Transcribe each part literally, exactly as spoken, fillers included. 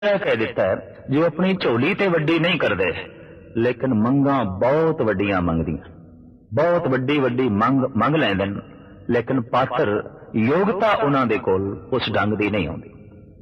कह दिता है जो अपनी झोली ते वड्डी नहीं करते लेकिन मंगा बहुत वड्डियां मंगदियां, बहुत वड्डी वड्डी मंग मंग लैंदे लेकिन पात्र योग्यता उन्हां दे कोल उस ढंग दी नहीं होंदी।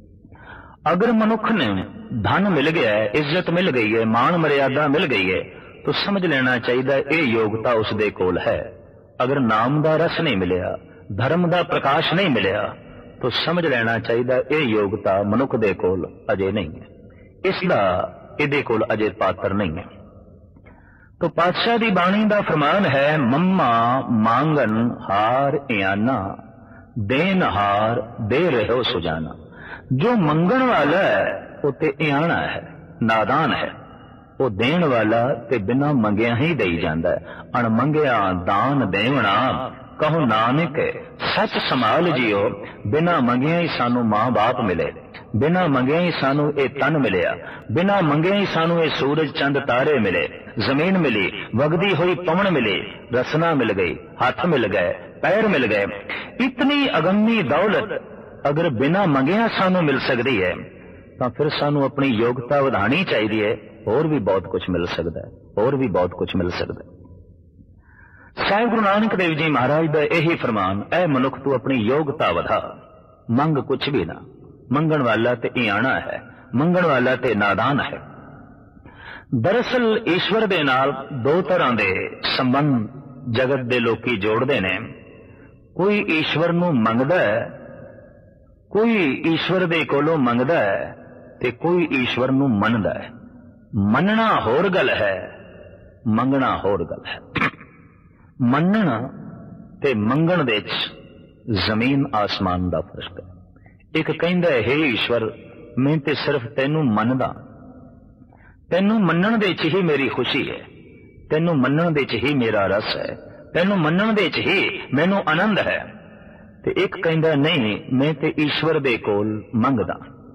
अगर मनुख ने धन मिल गया है, इज्जत मिल गई है, मान मर्यादा मिल गई है तो समझ लेना चाहिए ये योग्यता उस दे कोल है। अगर नाम दा रस नहीं मिलिया, धर्म दा प्रकाश नहीं मिलिया तो समझ लेना चाहिए ये योग्यता मनुख दे कोल अजे नहीं है, इसदा इहदे कोल अजे पात्र नहीं है। तो पातशाह दी बाणी दा फरमान है, मम्मा मांगन हार इयाना, देन हार दे रहो सुजाना। जो मंगन वाला है वो ते इयाना है, नादान है। वो देन वाला ते बिना मंगिया ही दई जांदा है। अणमंगिया दान देवना कहो नानक सच संभाल जियो। बिना मंगिया ही सानू मां बाप मिले, बिना मंगिया ही सानू ये तन मिलिया, बिना मंगिया ही सानू ये सूरज चंद तारे मिले, जमीन मिली, वगदी हुई पवन मिली, रसना मिल गई, हाथ मिल गए, पैर मिल गए। इतनी अगम्मी दौलत अगर बिना मंगिया सानू मिल सकती है तो फिर सानू अपनी योग्यता वधानी चाहिए। और भी बहुत कुछ मिल सकता है, और भी बहुत कुछ मिल सकता है। साहिब गुरु नानक देव जी महाराज का यही फरमान, ऐ मनुख तू अपनी योग्यता वधा, मंग कुछ भी ना। मंगण वाला ते इयाना है, मंगण वाला ते नादान है। दरअसल ईश्वर दे नाल दो तरह के संबंध जगत दे लोकी जोड़ते ने। कोई ईश्वर नू मंगदा है, कोई ईश्वर दे कोलों मंगदा है ते कोई ईश्वर नू मनदा है। मनना होर गल है, मंगना होर गल है। मनना ते मंगण दे जमीन आसमान दा फर्क है। एक कहंदा है, हे ईश्वर मैं ते सिर्फ तेनू मनदा, तेनू मनण दे च ही मेरी खुशी है, तेनू मनण दे च ही मेरा रस है, तेनू मनण दे च ही मैनू आनंद है। ते एक कहंदा नहीं, मैं ते ईश्वर दे कोल मंगदा।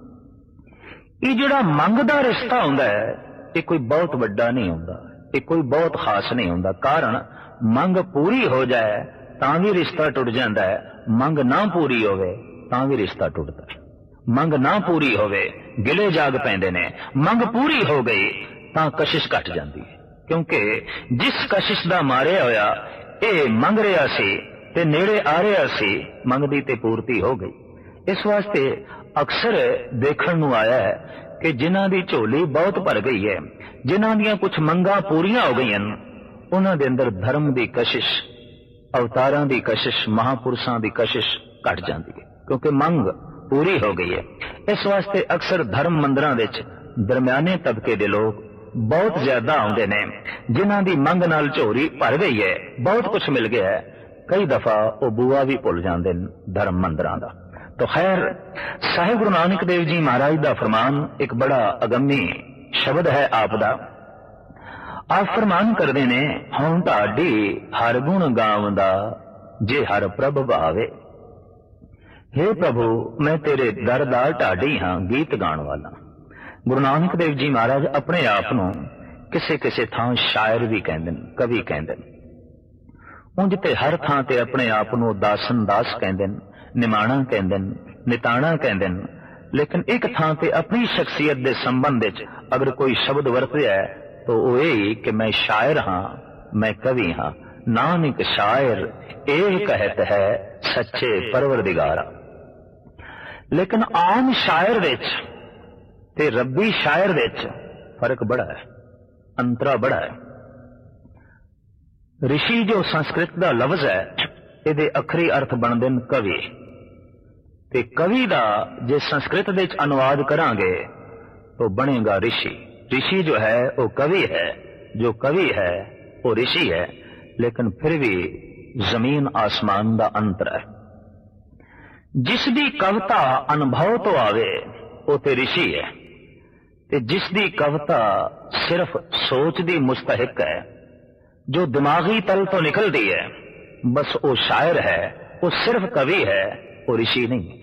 ये जिहड़ा मंगदा रिश्ता हुंदा है ये कोई बहुत वड्डा नहीं हुंदा, ये कोई बहुत खास नहीं हुंदा। कारण मंग पूरी हो जाए तां भी रिश्ता टुट जाता है, मंग ना पूरी होवे तां भी रिश्ता टुटदा है। मंग ना पूरी होवे गिले जाग पैंदे ने, मंग पूरी हो गई तां कशिश घट जाती है। क्योंकि जिस कशिश दा मारिया होया ये मंग रहा सी ते नेड़े आ रहा सी, मंगदी ते पूर्ति हो गई। इस वास्ते अक्सर देखण नूं आया है कि जिन्हां दी झोली बहुत भर गई है, जिन्हां दियां कुछ मंगां पूरियां हो गई, उन्हां दे अंदर धर्म दी कशिश, अवतारां दी कशिश, महापुरुषां दी कशिश घट जाती है, क्योंकि मंग पूरी हो गई है। इस वास्ते अक्सर धर्म मंदिरां विच दरम्याने तबके दे लोग बहुत ज्यादा आउंदे ने, जिन्हां दी मंग नाल झोली भर गई है, बहुत कुछ मिल गया है। कई दफा वो बुआ भी भुल जाते हैं धर्म मंदिरां दा। तो खैर साहिब गुरु नानक देव जी महाराज का फरमान एक बड़ा अगम्मी शब्द है आप दा। आप फरमान करते ने, हूं ढाडी हर गुण गावंदा जे हर प्रभ भावे। हे प्रभु मैं तेरे दर दा ढाडी हाँ, गीत गाण वाला। गुरु नानक देव जी महाराज अपने आप नूं किसे किसे थां शायर भी कहंदे ने, कवि कहंदे ने। उंज ते हर थां ते अपने आप नूं दासन दास कहंदे ने, निमाणा कहंदे ने, निताणा कहंदे ने। लेकिन एक थां ते अपनी शख्सियत दे संबंध विच अगर कोई शब्द वरतिया है तो वो यही कि मैं शायर हाँ, मैं कवि हाँ। नानक शायर एक कहत है सच्चे परवरदिगारा। लेकिन आम शायर विच ते रब्बी शायर विच फर्क बड़ा है, अंतरा बड़ा है। ऋषि जो संस्कृत का लफ्ज है ये अखरी अर्थ बनते हैं कवि, ते कवि का जे संस्कृत दे अनुवाद करांगे तो बनेगा ऋषि। ऋषि जो है वो कवि है, जो कवि है वो ऋषि है। लेकिन फिर भी जमीन आसमान का अंतर है। जिसकी कविता अनुभव तो आवे वो ते ऋषि है, ते जिसकी कविता सिर्फ सोच दी मुस्तहिक है, जो दिमागी तल तो निकलती है, बस वो शायर है, वो सिर्फ कवि है, वो ऋषि नहीं।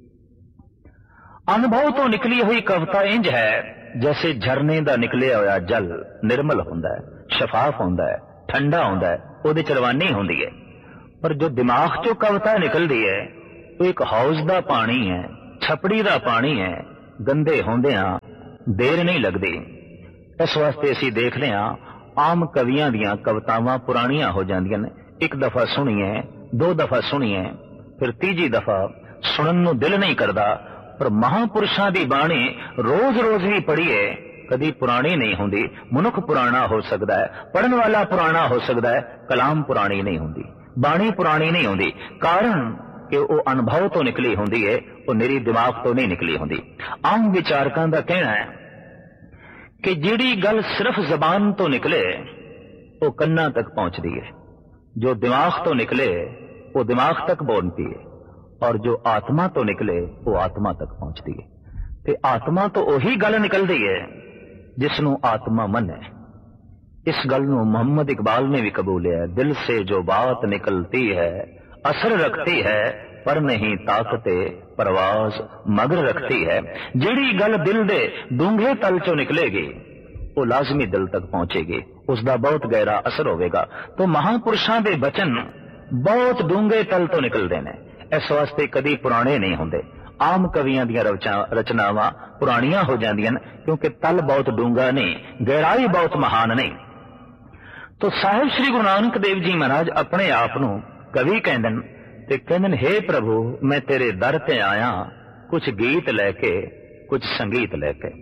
अनुभव तो निकली हुई कविता इंज है जैसे झरने का निकलिया हुआ जल निर्मल होंदा है, शफाफ होंदा है, ठंडा होंदा है, उहदे च रवानी होंदी है। पर जो दिमाग चो कविता निकलती है वो एक हौज का पानी है, छपड़ी का पानी है, गंदे होंदियां देर नहीं लगती। इस वास्ते असीं देखते हैं आम कवियां दियां कवितावां पुराणियां हो जांदियां ने। एक दफा सुनिए, दो दफा सुनिए, फिर तीजी दफा सुनन नूं दिल नहीं करता। पर महापुरुषां दी बाणी रोज रोज भी पढ़िए, कदी पुरानी नहीं होंदी। मनुख पुराना हो सकता है, पढ़न वाला पुराना हो सकता है, कलाम पुरानी नहीं होंदी, बाणी पुरानी नहीं होंदी। कारण कि वो अनुभव तो निकली होंदी है, वो निरी दिमाग तो नहीं निकली होंदी। आम विचारकां दा कहना है कि जिहड़ी गल सिर्फ जबान तो निकले वो कन्ना तक पहुंचती है, जो दिमाग तो निकले वो दिमाग तक पहुंचती है, और जो आत्मा तो निकले वो आत्मा तक पहुंचती है। ते आत्मा तो वही गल निकलती है जिसनों आत्मा मन है। इस गल नूं मोहम्मद इकबाल ने भी कबूलिया, दिल से जो बात निकलती है असर रखती है, पर नहीं ताकते परवाज मगर रखती है। जिहड़ी गल दिल दे डूंघे तल चो निकलेगी वो लाजमी दिल तक पहुंचेगी, उसका बहुत गहरा असर होगा। तो महापुरुषां दे बचन बहुत डूंघे तल तो निकलते हैं, इस वास्ते कदी पुराने नहीं होंदे। आम कवियां दियां रचनावां पुरानियां हो जांदियां क्योंकि तल बहुत डूंगा नहीं, गहराई बहुत महान नहीं। तो साहिब श्री गुरु नानक देव जी महाराज अपने आप नूं कवि कहंदन ते कहंदन, हे प्रभु मैं तेरे दर ते आया, कुछ गीत लैके कुछ संगीत लैके।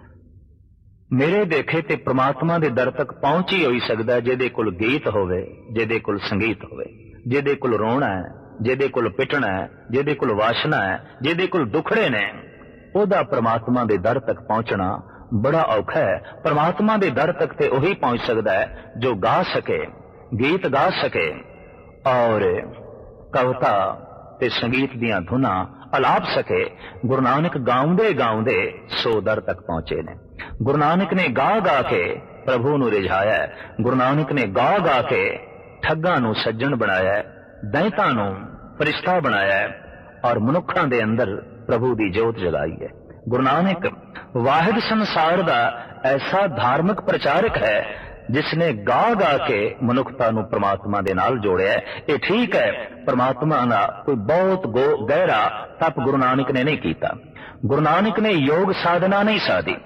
मेरे देखे ते परमात्मा दे दर तक पहुंच ही हो सकदा जिहदे कोल गीत होवे, जिहदे कोल संगीत होवे, जिहदे कोल रोना है, जिहदे कोल पिटना है, जिहदे कोल वासना है, जिहदे कोल दुखड़े ने, ओदा परमात्मा दे दर तक पहुंचना बड़ा औखा है। परमात्मा दे दर तक ते वही पहुंच सकता है जो गा सके, गीत गा सके और कविता ते संगीत दियां धुना अलाप सके। गुरु नानक गाउंदे गाउंदे सो दर तक पहुंचे ने। गुरु नानक ने गा गा के प्रभु नूं रिझाया, गुरु नानक ने गा गा के ठग्गां नूं सज्जन बनाया, दैतां नूं फरिश्ता बनाया और मनुखां दे अंदर प्रभु दी जोत जगाई है। गुरु नानक वाहिद संसार दा ऐसा धार्मिक प्रचारक है जिसने गा गा के मनुखता नूं परमात्मा दे नाल जोड़िया है। ये ठीक है, परमात्मा दा कोई बहुत गहरा तप गुरु नानक ने नहीं कीता। गुरु नानक ने योग साधना नहीं साधी,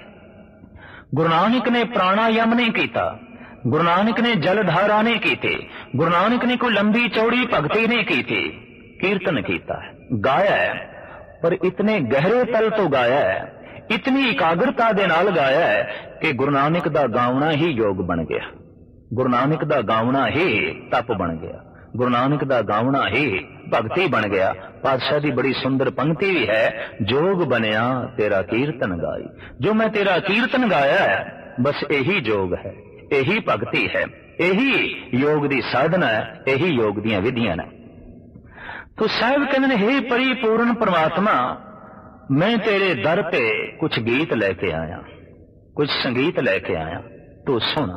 गुरु नानक ने प्राणायाम नहीं कीता, गुरु नानक ने जलधारा नहीं की थी, गुरु नानक ने कोई लंबी चौड़ी भक्ति नहीं की थी। कीर्तन कीता है, गाया है, पर इतने गहरे तल तो गाया है, इतनी एकाग्रता दे नाल गाया है कि गुरु नानक दा गावना ही योग बन गया, गुरु नानक दा गावना ही तप बन गया, गुरु नानक दा गावना ही भक्ति बन गया। पातशाह दी बड़ी सुंदर पंक्ति भी है, जोग बनिया तेरा कीर्तन गाई। जो मैं तेरा कीर्तन गाया है बस यही जोग है, यही भक्ति है, यही योग दी साधना है, यही योग दी विधियां ने। तो साहिब कहते हैं, हे परिपूर्ण परमात्मा मैं तेरे दर पे कुछ गीत लेके आया, कुछ संगीत लेके आया, तू सुन।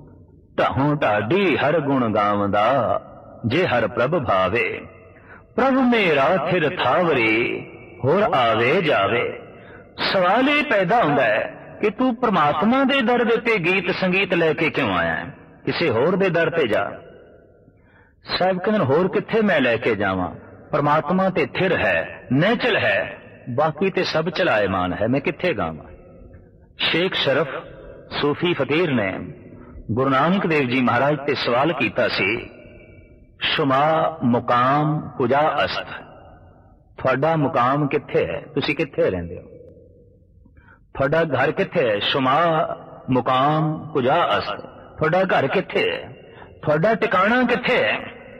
ढाहों ढाडी हर गुण गावंदा जे हर प्रभ भावे, प्रभु मेरा थिर थावरे होर आवे जावे। सवाल ये पैदा होंदा है कि तू परमात्मा दे दर ते गीत संगीत लेके क्यों आया है, किसी होर दे दर ते जा। साहब कहते होर किथे मैं लेके जावां, परमात्मा ते थिर है, नेचल है, बाकी ते सब चलायमान है, मैं किथे गावां। शेख शरफ सूफी फकीर ने गुरु नानक देव जी महाराज ते सवाल कीता सी, शुमा मुकाम कुजा अस्त, थोड़ा मुकाम किथे है, तुसी किथे रहिंदे हो, थोड़ा घर किथे है। शुमा मुकाम कुजा अस्त, थोड़ा घर किथे है, थोड़ा टिकाणा किथे है।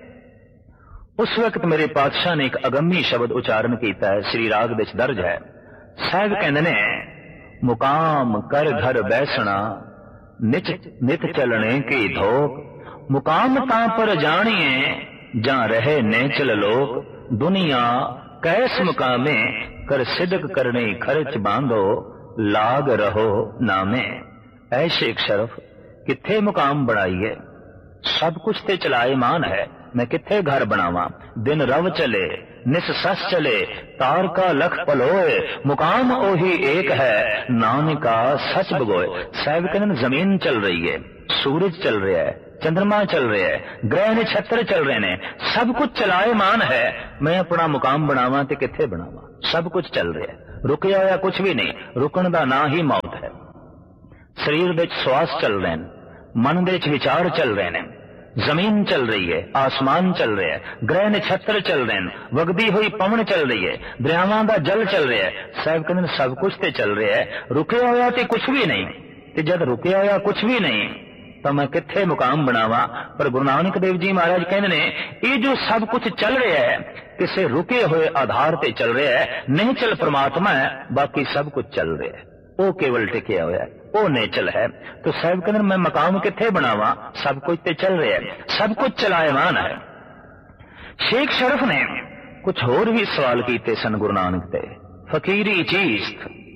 उस वक्त मेरे पातशाह ने एक अगम्मी शब्द उच्चारण किया है, श्री राग विच दर्ज है। साहब कहंदे ने, मुकाम कर घर बैसना निच नित चलने की धोक, मुकाम तां पर जानिए जां रहे नेचल लोक, दुनिया कैस मुकामे कर सिदक करने खर्च बांधो, लाग रहो नामे। ऐ शेख शरफ किथे मुकाम बनाई है, सब कुछ ते चलायमान है, मैं किथे घर बनावा। दिन रव चले निस सस चले, तार का लख पलोए, मुकाम ओही एक है, नानका सच बगोए। साहब कहते जमीन चल रही है, सूरज चल रहा है, चंद्रमा चल रहा है, ग्रह नक्षत्र चल रहे ने, सब कुछ चलायमान है, मैं अपना मुकाम बनावा ते किथे बनावा, सब कुछ चल रहा है। रुकया होया कुछ भी नहीं, रुकण दा नां ही मौत है। शरीर दे श्वास चल रहे हैं, मन दे विचार चल रहे हैं, जमीन चल रही है, आसमान चल रहा है, ग्रह नक्षत्र चल रहे हैं, वगदी हुई पवन चल रही है, दरियावां दा जल चल रहा है। साहब कहते हैं सब कुछ ते चल रहा है, रुकया होया ते कुछ भी नहीं। ते जब रुकया होया कुछ भी नहीं तो मैं कित्थे मुकाम बनावा। पर गुरु नानक देव जी महाराज कहते ने ये जो सब कुछ चल रहा है किसी रुके हुए आधार ते चल रहा है, निश्चल परमात्मा है, बाकी सब कुछ चल रहा है, वो केवल टिकया हुआ है, वो नेचल है। तो साहब कहते मैं मकाम कित्थे बनावा, सब कुछ ते चल रहा है, सब कुछ चलायमान है। शेख शरफ ने कुछ होर भी सवाल किए सन गुरु नानक ते, फकीरी चीज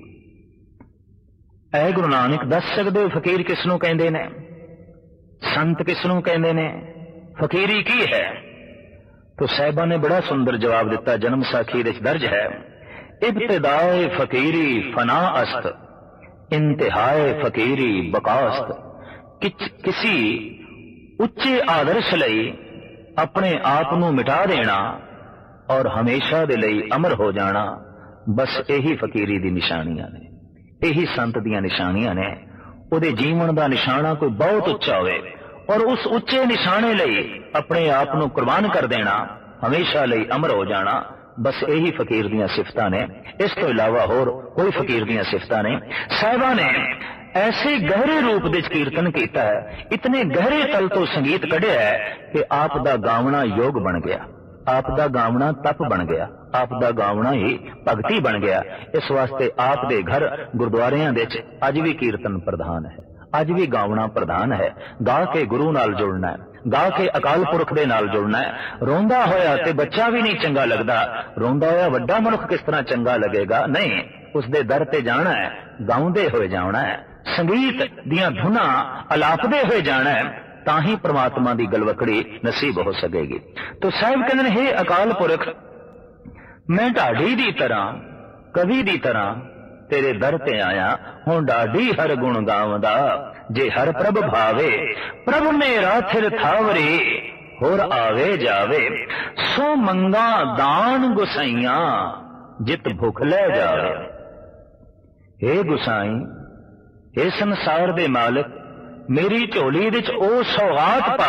ऐ गुरु नानक दस सकदे हो फकीर किसनों कहंदे ने, संत किसनों कहंदे ने, फकीरी की है? तो साहिबा ने बड़ा सुंदर जवाब दिता, जन्म साखी दे दर्ज है, इब्तिदाए फकीरी फना अस्त, इंतहाए फकीरी बकास्त। कि, किसी उच्चे आदर्श लई अपने आप नूं मिटा देना और हमेशा दे लई अमर हो जाना, बस यही फकीरी दी निशानियां ने, यही संत दियां निशानियां ने। उहदे जीवन दा निशाना कोई बहुत उच्चा होवे और उस उच्चे निशाने लई अपने आप नूं कुर्बान कर देना, हमेशा लई अमर हो जाना, बस यही फकीर दियां सिफतां ने। इस तो इलावा होर कोई फकीर दियां सिफतां नहीं। साहिबा ने ऐसे गहरे रूप दे कीर्तन किया है, इतने गहरे तल तो संगीत कढ़िया है कि आप दा गावना योग बन गया, आप दा गावना तप बन गया, आप दा गावना ही भगती बन गया। इस वास्ते आप दे घर गुरुद्वारियां दे च अज भी कीर्तन प्रधान है, अज भी गावना प्रधान है। गा के गुरु नाल जुड़ना है, गा के अकाल पुरख दे नाल जुड़ना है। रोंदा होया ते बच्चा भी नहीं चंगा लगदा, रोंदा होया वड्डा मनुख किस तरह चंगा लगेगा? नहीं, उसदे दर ते जाना है, गाउंदे होए जाना है, संगीत दियां धुनां अलापदे होए जाना है, ताही परमात्मा दी गलवकड़ी नसीब हो सकेगी। तो साहिब कहते हे अकाल पुरख, मैं ढाडी दी तरह, कवि दी तरह तेरे दर ते आया हूं, ढाडी हर गुण गावदा जे हर प्रभ भावे, प्रभ मेरा थिर थावरे होर आवे जावे, सो मंगा दान गुसाइया जित भुख ले जावे। हे गुसाई, हे संसार दे मालिक, मेरी झोली विच ओ सौगात पा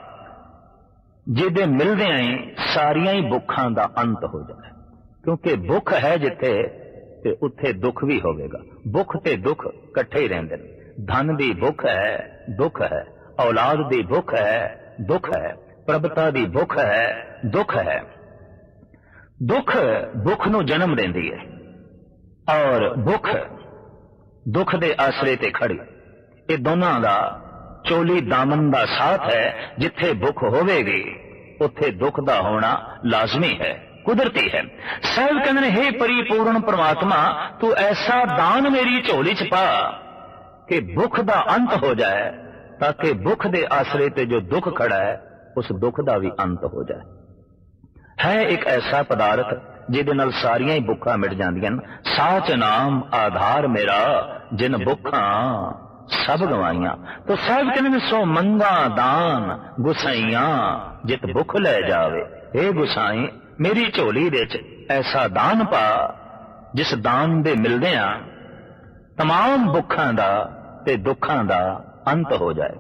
जिदे मिलदे ही सारियां ही भुखां दा अंत हो जाए। क्योंकि भुख है जिथे ते उत्थे दुख भी होवेगा, भुख ते दुख कट्ठे ही रहिंदे ने। धन दी भुख है, दुख है, औलाद दी भुख है, दुख है, प्रभुता दी भुख है, दुख है। दुख भुख नूं जन्म देंदी है और भुख दुख दे आसरे ते खड़ी। ये दोनों का चोली दामन का साथ है, जिथे भुख होवेगी उत्थे दुख का होना लाजमी है, कुदरती है। साहिब कहते हे परिपूर्ण परमात्मा, तू ऐसा दान मेरी झोली च पा कि भुख का अंत हो जाए, ताकि भुख दे आसरे ते जो दुख खड़ा है उस दुख का भी अंत हो जाए। है एक ऐसा पदार्थ जिहदे नाल सारियां ही भुखां मिट जांदियां। साच नाम आधार मेरा, जिन भुखां सब गवाइया। तो साहिब कहते सो मंगा दान गुसाइया जित भुख ले जावे। हे गुसाई, मेरी झोली दे च ऐसा दान पा जिस दान दे मिलदियां तमाम भुखां दा ते दुखां दा अंत हो जाए।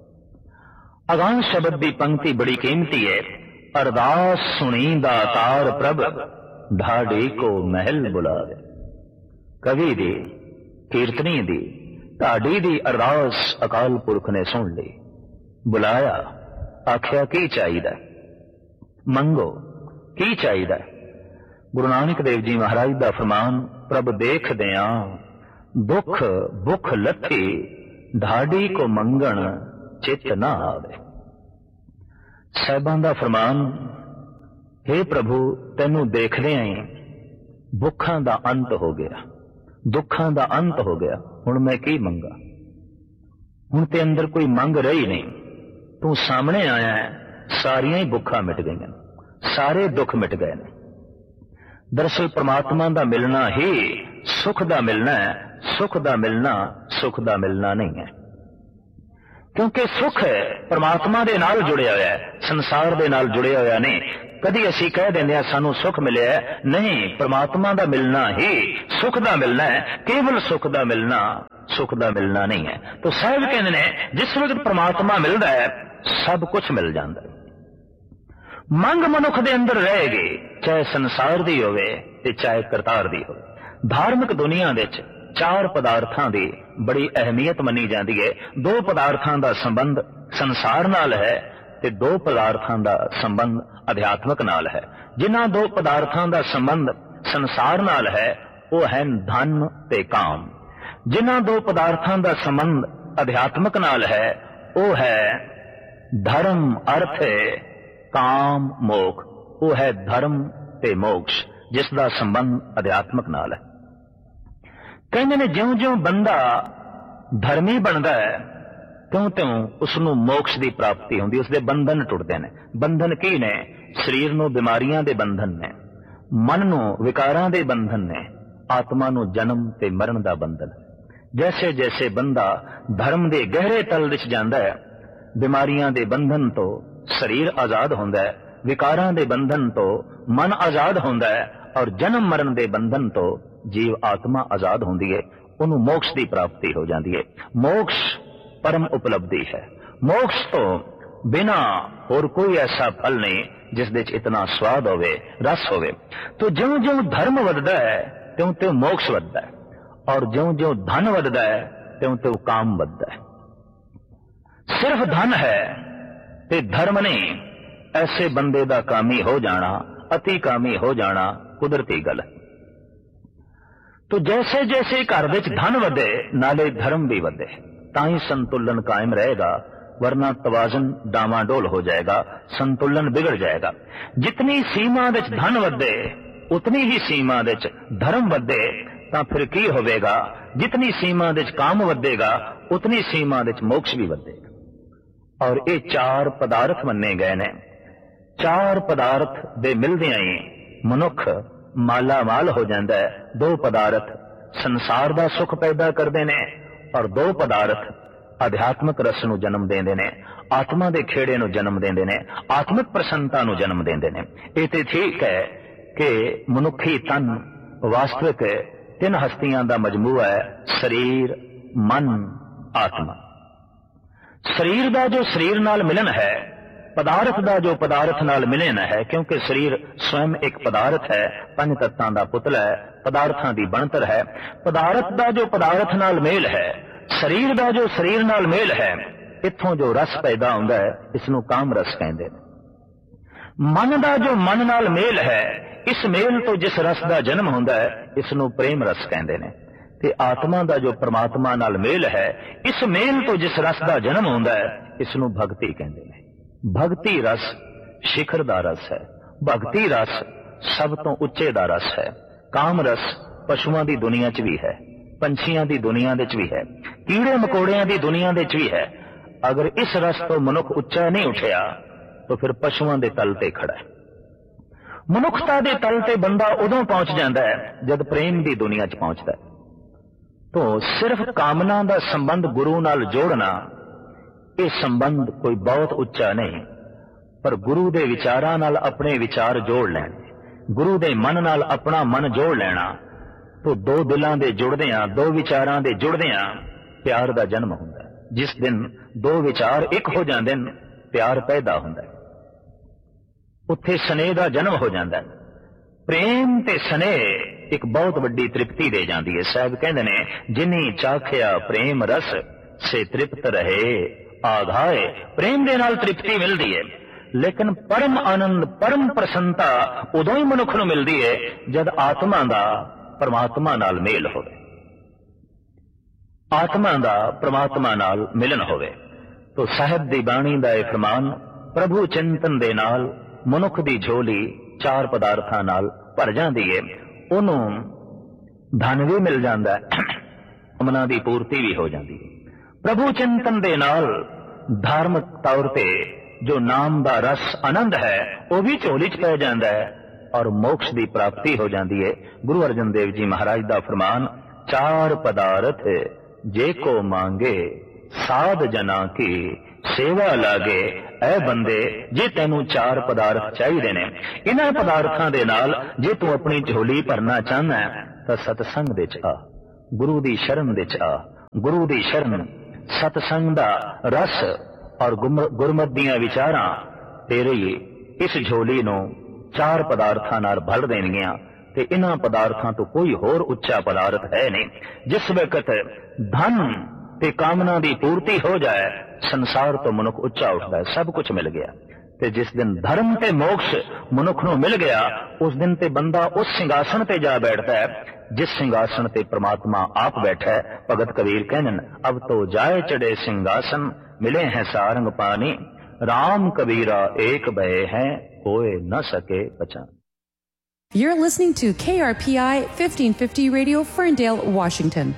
अगां शब्द दी पंक्ति बड़ी कीमती है। अरदास सुनी दातार प्रभ, ढाडी को महल बुलावे। कवि दी, कीर्तनी दी, ढाडी दी अरदास अकाल पुरख ने सुन ली। बुलाया, आख्या की चाहिदा, मंगो की चाहिदा। गुरु नानक देव जी महाराज दा फरमान, प्रभ देख दिया दुख भुख लथी, ढाडी को मंगण चित ना आवे। साहिबां दा फरमान, हे प्रभु तेनू देखदे ही भुखां दा अंत हो गया, दुखां दा अंत हो गया, हुण मैं की मंगा। हुण ते अंदर कोई मंग रही नहीं, तू सामने आया है, सारियां ही भुखां मिट गईयां, सारे दुख मिट गए ने। दरअसल परमात्मा दा मिलना ही सुख दा मिलना है, सुख दा मिलना सुख दा मिलना नहीं है। क्योंकि सुख परमात्मा दे नाल जुड़िया होया है, संसार दे नाल जुड़िया होया नहीं। कदी असी कह देंगे सानू सुख मिले, नहीं, परमात्मा का मिलना ही सुख का मिलना है, केवल सुख का मिलना सुख का मिलना नहीं है। तो साहब कहते ने जिस वक्त परमात्मा मिलता है सब कुछ मिल जाता है। मंग मनुख दे अंदर रहेगी, चाहे संसार दी होवे ते चाहे करतार दी होवे। धार्मिक दुनिया दे चार पदार्थां दी बड़ी अहमियत मनी जाती है। दो पदार्थां दा संबंध संसार नाल है ते दो पदार्थां दा संबंध अध्यात्मक नाल है। जिन्हां दो पदार्थां दा संबंध संसार नाल है वो है धन ते काम। जिन्हां दो पदार्थां दा संबंध अध्यात्मक नाल है वो है धर्म अर्थ काम मोक्ष। वो है धर्म ते मोक्ष जिसका संबंध अध्यात्मक नाल है। कहते ने ज्यों ज्यों बंदा धर्मी बनता है त्यों त्यों उसनूं मोक्ष की प्राप्ति होंदी, उसके बंधन टुटते हैं। बंधन की ने? शरीर नूं बीमारियां दे बंधन ने, मन नूं विकारां दे बंधन ने, आत्मा नूं जन्म ते मरण दा बंधन। जैसे जैसे बंदा धर्म दे गहरे तल विच जांदा है, बीमारियां दे बंधन तो शरीर आजाद होंदा है, विकारां दे बंधन तो मन आजाद होंदा है, और जन्म मरण दे बंधन तो जीव आत्मा आजाद होंदी है। उन्होंने मोक्ष की प्राप्ति हो जाती है। मोक्ष परम उपलब्धि है। मोक्ष तो बिना और कोई ऐसा फल नहीं जिस दे इतना स्वाद होवे, रस होवे। तो ज्यों ज्यों धर्म वधदा है त्यों त्यों मोक्ष वधदा है, और ज्यों ज्यों धन वधदा है त्यों त्यों काम वधदा है। सिर्फ धन है ते धर्म नहीं, ऐसे बंदे दा कामी हो जाना, अति कामी हो जाना कुदरती गल है। तो जैसे जैसे घर विच धन वधे नाले धर्म भी वधे, ताही संतुलन कायम रहेगा, वरना तवाजन डामाडोल हो जाएगा, संतुलन बिगड़ जाएगा। जितनी सीमा विच धन वधे उतनी ही सीमा विच धर्म वधे तां फिर की होवेगा? जितनी सीमा विच काम वधेगा उतनी सीमा विच मोक्ष भी वधेगा। और ये चार पदार्थ मन्ने गए ने। चार पदार्थ दे मिलदियां ही मनुख माला माल हो जाता है। दो पदार्थ संसार का सुख पैदा करते हैं और दो पदार्थ आध्यात्मिक रस नूं जन्म देंदे ने, आत्मा के खेड़े नूं जन्म देंदे ने, आत्मिक प्रसन्नता नूं जन्म देंदे ने। ये तो ठीक है कि मनुखी तन वास्तविक तीन हस्तियां का मजमूआ है, शरीर मन आत्मा। शरीर का जो शरीर नाल मिलन है, पदार्थ का जो पदार्थ नाल मिलन है, क्योंकि शरीर स्वयं एक पदार्थ है, पंज तत्तां दा पुतला है, पदार्थां दी बनतर है। पदार्थ का जो पदार्थ नाल मेल है, शरीर का जो शरीर नाल मेल है, इत्थों जो रस पैदा होंदा है इसनूं काम रस कहंदे ने। मन का जो मन नाल मेल है, इस मेल तो जिस रस का जन्म होंदा है इसनूं प्रेम रस कहंदे ने। ते आत्मा का जो परमात्मा नाल मेल है, इस मेल तो जिस रस का जन्म होंदा है इसनूं भगती कहंदे ने। भगती रस शिखर दा रस है, भगती रस सब तो उच्चे दा रस है। काम रस पशुओं की दुनिया च भी है, पंछियों की दुनिया च भी है, कीड़े मकोड़ियां की दुनिया च भी है। अगर इस रस तो मनुख उच्चा नहीं उठिया तो फिर पशुओं के तल ते खड़ा है। मनुखता के तल ते बंदा उदों पहुंच जाता है जब प्रेम की दुनिया च पहुंचता है। तो सिर्फ कामना का संबंध गुरु नाल जोड़ना, ये संबंध कोई बहुत उच्चा नहीं, पर गुरु दे विचारां नाल अपने विचार जोड़ लेने, गुरु दे मन नाल अपना मन जोड़ लेना, तो दो दिलां दे जुड़दियां, दो विचारां दे जुड़दियां प्यार का जन्म होंदा है। जिस दिन दो विचार एक हो जाते हैं प्यार पैदा होंदा है, उत्थे स्नेह का जन्म हो जाता है। प्रेम ते स्नेह एक बहुत बड़ी तृप्ति दे जाती है। साहब कहते ने जिन्हीं चाखिया प्रेम रस से तृप्त रहे आघाए। प्रेम दे नाल तृप्ति मिलती है, लेकिन परम आनंद परम प्रसन्नता उदों ही मनुख नूं मिलती है जब आत्मा का परमात्मा नाल मेल होवे, आत्मा का परमात्मा नाल मिलन होवे। तो साहिब दी बाणी दा इह फरमान, प्रभु चिंतन दे नाल मनुख दी झोली चार पदार्थां नाल भर जांदी है। उन्हों धन भी मिल जाता है, कामना की पूर्ति भी हो जाती है। प्रभु चिंतन दे नाल धार्मिक तौर पे जो नाम दा रस आनंद है वह भी झोली च पै जाता है और मोक्ष की प्राप्ति हो जाती है। गुरु अर्जन देव जी महाराज दा फरमान, चार पदार्थ जे को मांगे साध जना की सेवा लागे ऐ बंदे जे तैनू चार पदार्थ चाहिए ने, इन्हां पदार्थां दे नाल जे तू अपनी झोली भरना चाहना है तां सतसंग दे च आ, गुरु दी शरण दे च आ। गुरु दी शरण, सतसंग दा रस और गुरमत दियां विचारां तेरे इस झोली नू चार पदार्थां नाल भर देणगियां ते इन्हां पदार्थां तो कोई होर उच्चा पदार्थ है नहीं। जिस वक्त धन ते कामना दी पूर्ति हो जाए संसार तो मनुख उच्चा उठता है, सब कुछ मिल गया। ते जिस दिन धर्म ते मोक्ष मनुख नूं मिल गया उस दिन ते बंदा उस सिंहासन ते जा बैठता है जिस सिंहासन ते परमात्मा आप बैठा है। भगत कबीर कहन अब तो जाए चढ़े सिंहासन, मिले हैं सारंग पानी, राम कबीरा एक भय है कोई न सके पहचान। You're listening to K R P I fifteen fifty Radio, Ferndale, Washington.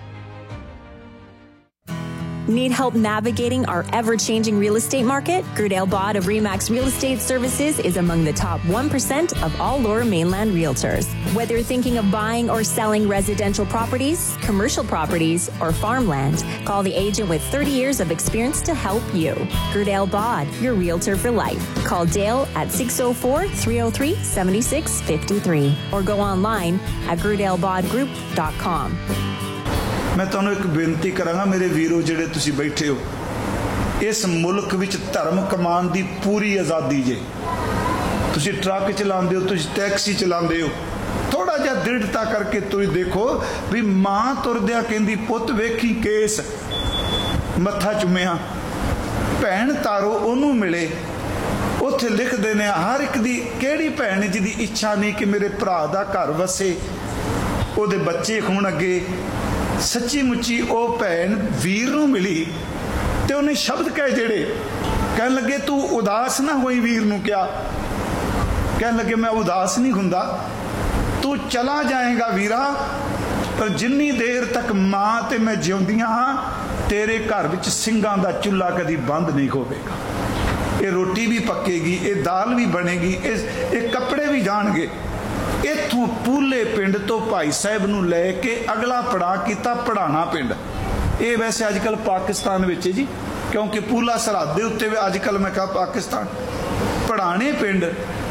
Need help navigating our ever-changing real estate market? Gerdale Bod of Remax Real Estate Services is among the top one percent of all Lower Mainland realtors. Whether you're thinking of buying or selling residential properties, commercial properties, or farmland, call the agent with thirty years of experience to help you. Gerdale Bod, your realtor for life. Call Dale at six oh four, three oh three, seven six five three or go online at gerdale bod group dot com. मैं तुहानूं एक बेनती करांगा मेरे वीरो जिहड़े तुसीं बैठे हो, इस मुल्क विच धर्म कमान दी पूरी आज़ादी जे। तुसीं ट्रक चलाते हो, तुसीं टैक्सी चलाते हो, थोड़ा जिहा दृढ़ता करके तुसीं देखो भी मां तुरदिया कहंदी पुत वेखी केस मत्था चुमिया, भैन तारो ओनू मिले। उत्थे लिखदे ने हर एक दी किहड़ी भैन जिहदी इच्छा नहीं कि मेरे भरा दा घर वसे, ओहदे बच्चे होण अगे। सच्ची मुच्ची ओ भैन वीर नूं मिली ते उन्हें शब्द कहे जेड़े कहन लगे तू उदास ना होई। वीर नूं क्या कहन लगे मैं उदास नहीं हुंदा, तू चला जाएगा वीरा, पर जिन्नी देर तक मां ते मैं जिउंदियां हां तेरे घर विच ਸਿੰਘਾਂ दा चुल्हा कदी बंद नहीं होवेगा। ये रोटी भी पकेगी, ये दाल भी बनेगी, ये कपड़े भी जाणगे। इत्थों पूले पिंड तो भाई साहब नूं लैके अगला पड़ा किया पढ़ाना पिंड। ये वैसे अजकल पाकिस्तान विच जी, क्योंकि पूला सरहद दे उत्ते अजकल मैं कहा पाकिस्तान पढ़ाने पिंड,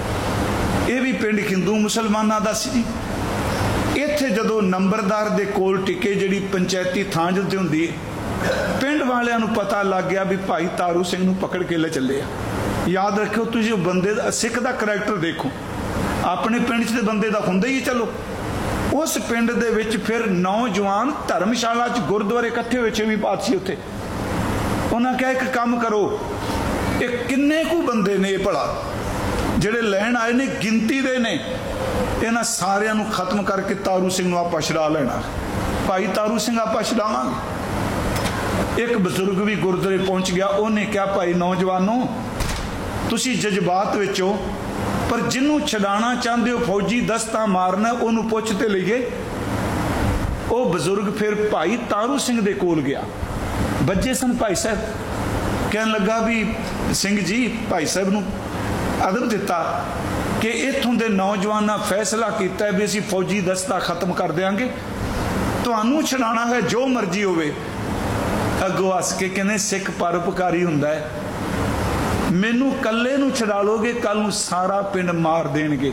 ये भी पिंड हिंदू मुसलमाना दा सी जी। इत्थे जदों नंबरदार दे कोल टिके जिहड़ी पंचायती थां जिते हुंदी पिंड वालियां नूं पता लग गया भी भाई तारू सिंह नूं पकड़ के ले चले आ। याद रखियो तुसीं बंदे दा सिख दा करैक्टर देखो, अपने पिंड च बंदे दा हुंदा ही चलो। उस पिंड दे विच फिर नौजवान धर्मशाला च गुरुद्वारे इकट्ठे होए छेवीं पातशाही उत्थे। उन्हां कहा एक काम करो, ये किन्ने कु बंदे ने भला जिहड़े लैण आए ने गिनती दे ने, इन्हां सारियां नूं खत्म करके तारू सिंह नूं आपां छड़ा लेना। भाई तारू सिंह आपां छड़ावांगे। एक बजुर्ग भी गुरुद्वारे पहुंच गया, उन्हें कहा भाई नौजवानों तुसीं जज्बात विच हो, पर जिन्हों छड़ाना चाहते हो फौजी दस्ता मारना उन्होंने पुछते लीए। वो बजुर्ग फिर भाई तारू सिंह दे कोल गया, बच्चे सन भाई साहब कहन लगा भी सिंह जी भाई साहब नूं अदब दिता कि इत्थों दे नौजवाना फैसला किया है भी असीं फौजी दस्ता खत्म कर देंगे, तुहानूं छड़ाना है जो मर्जी होवे। अगों हस के कहने सिख परोपकारी हुंदा है, मैनू कल्ले नूं छड़ा लोगे कल नूं सारा पिंड मार देणगे।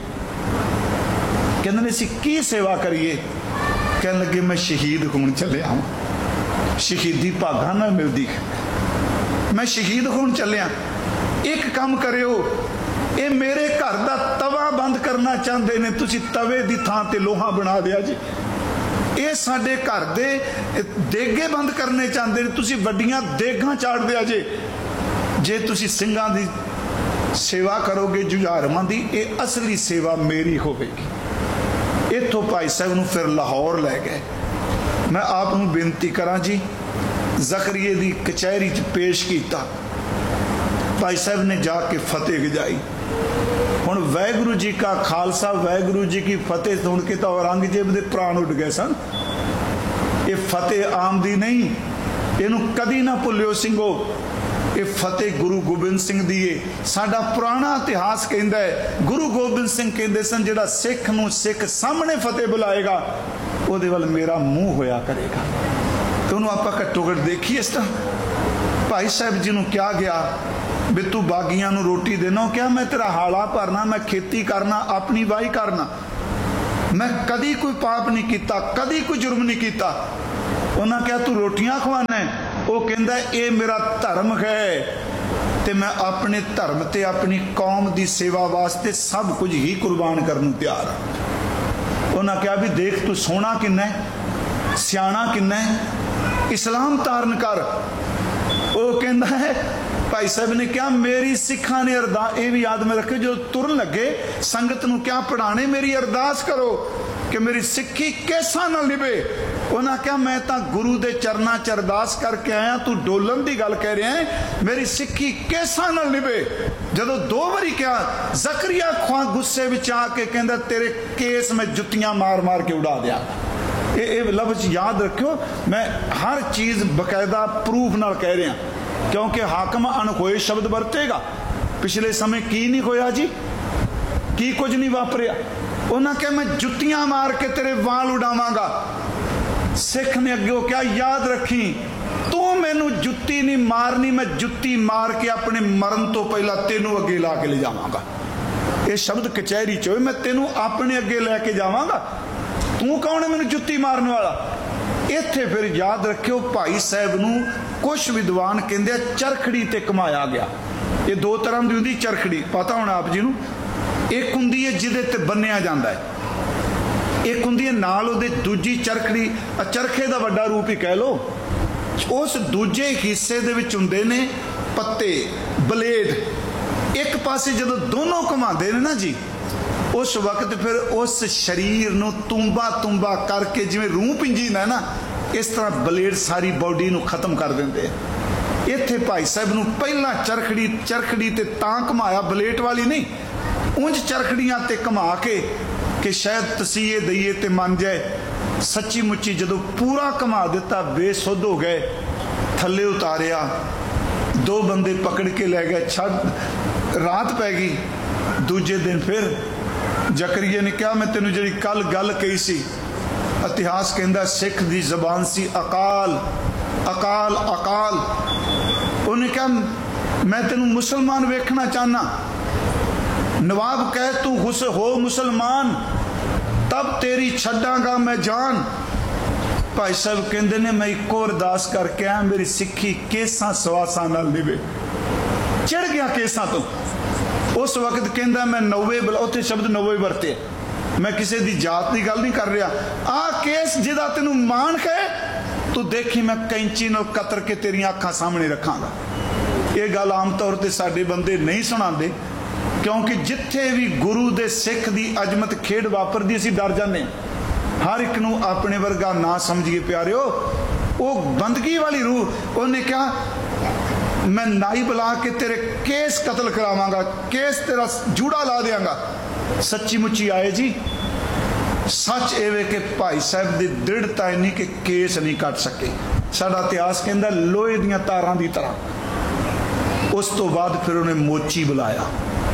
कहंदे ने असीं की सेवा करिए? कहन लगे मैं शहीद होण चलिया हां, शहीदी भागां नाल मिलदी, मैं शहीद होण चलिया। एक काम करियो, ये मेरे घर दा तवा बंद करना चाहते ने, तुसीं तवे दी थां ते लोहा बना दिया जी। ये साडे घर दे देगे बंद करने चाहते ने, तुसीं वड्डियां देगां चाड़ दिया जे। जे तुसी ਸਿੰਘਾਂ दी सेवा करोगे जुझारमां दी, ये असली सेवा मेरी होवेगी। इत्थों भाई साहब नूं फिर लाहौर लै गए। मैं आप नूं बेनती करां जी, ज़करिए दी कचहरी च पेश किया, भाई साहब ने जाके फतेह गजाई। हुण वाहिगुरू जी का खालसा वाहिगुरू जी की फतेह सुन के तो औरंगजेब दे प्राण उड़ गए सन। ये फतेह आम दी नहीं, इनू कदी ना भुलियो सिंघो। ये फतेह गुरु गोबिंद सिंह दी है। साडा पुराना इतिहास कहता है गुरु गोबिंद सिंह कहते सन जिहड़ा सिख नूं सिख सामने फतेह बुलाएगा उहदे वल मेरा मूँह होया करेगा। तो उन्होंने आप घट्टो घट देखिए इस तरह भाई साहब जी नूं कहा गया भी तू बागियां नूं रोटी देना, क्या मैं तेरा हाड़ा भरना, मैं खेती करना, अपनी वाही करना, मैं कदी कोई पाप नहीं किया, कदी कोई जुर्म नहीं किया। उन्हें क्या तू रोटियां खवाना है? वो कहता ये मेरा धर्म है ते मैं अपने धर्म ते अपनी कौम की सेवा वास्ते सब कुछ ही कुर्बान करने तैयार हाँ। उन्हें क्या भी देख तू सोहना किन्ना है, सियाना किन्ना है, इस्लाम धारण कर। वो कहता है भाई साहब ने क्या मेरी सिखा ने अरदास, ये भी याद में रखे, जो तुरन लगे संगत नूं क्या पढ़ाने, मेरी अरदास करो कि मेरी सिक्खी कैसा ना निभे। उन्हें क्या मैं तो गुरु दे चरना च अरदास करके आया, तू डोलन की गल कह रहा है, मेरी सिक्खी कैसा ना निभे। जदों दो बारी क्या जकरिया खुआ गुस्से विच आके कहंदा तेरे केस में जुत्तियां मार मार के उड़ा दिया। ये लफ्ज याद रखियो, मैं हर चीज बकायदा प्रूफ नाल कह रहा, क्योंकि हाकम अनखोए शब्द वरतेगा। पिछले समय की नहीं होया जी, की कुछ नहीं वापरिया। उन्हें क्या मैं जुत्तियां मार के तेरे वाल उड़ावांगा। सिख ने अगे क्या याद रखी, तू मैनू जुत्ती नहीं मारनी, मैं जुत्ती मार के अपने मरण तो पहला तेनू अगे ला के ले जावांगा। ये शब्द कचहरी च होए, मैं तेनू अपने अगे लैके जावांगा, तू कौन है मैनू जुत्ती मारने वाला। इत्थे फिर याद रखियो भाई साहब नूं कुछ विद्वान कहंदे चरखड़ी ते घुमाया गया। ये दो तरह की होंदी चरखड़ी, पता होना आप जी नूं। एक हुंदी है जिहदे ते बन्निया जांदा है, एक हुंदी है नाल उहदे दूजी चरखड़ी, चरखे दा वड्डा रूप ही कह लो। उस दूजे हिस्से दे विच हुंदे ने पत्ते, ब्लेड। एक पासे जदों दोनों घुमांदे ने ना जी, उस वक्त फिर उस शरीर नूं तुम्बा तुम्बा करके जिवें रूह पिंजीदा है ना, इस तरह ब्लेड सारी बॉडी नूं खत्म कर देंदे। इत्थे भाई साहब नूं पहला चरखड़ी चरखड़ी ते तां घुमाया, ब्लेड वाली नहीं, उंज चरखड़ियां ते घुमा के कि शायद तसीहे दईए ते मन जाए। सच्ची मुच्ची जदों पूरा घुमा दिता, बेसुध हो गए, थल्ले उतारिया, दो बंदे पकड़ के ले गए, छड़ रात पै गई। दूजे दिन फिर जकरिया ने कहा मैं तेनू जी कल गल कही सी, इतिहास कहता सिख दी जबान सी अकाल अकाल अकाल। उन्हें कहा मैं तेनू मुसलमान वेखना चाहना। नवाब कह तू हुस हो मुसलमान, तब तेरी छड्डांगा मैं जान। भाई साहब कहते ने मैं इको अरदास करके आया, मेरी सिक्खी केसां सवासां नाल निभे। चिड़ गया केसां तो। उस वक्त कहता मैं नौवे उत्थे शब्द नौवे वरते, मैं किसी की जात की गल नहीं कर रहा। आ केस जिदा तेनू मान है, तू देखी मैं कैंची नाल कतर के तेरियां अखां सामने रखांगा। ये गल आम तौर पर साडे बंदे नहीं सुणांदे, क्योंकि जिथे भी गुरु दे सिख दी अजमत खेड वापरदी असीं डर जाने। हर एक नूं अपने वर्गा ना समझिए प्यारिओ, वो बंदगी वाली रूह। उन्हें कहा मैं नाई बुला के तेरे केस कतल करावांगा, केस तेरा जूड़ा ला देंगा। सच्ची मुच्ची आए जी। सच एवे कि भाई साहब की दृढ़ता इन्नी कि केस नहीं कट सके। साडा इतिहास कहता लोहे दियां तारां दी तरह। उस तो बाद फिर उन्हें मोची बुलाया।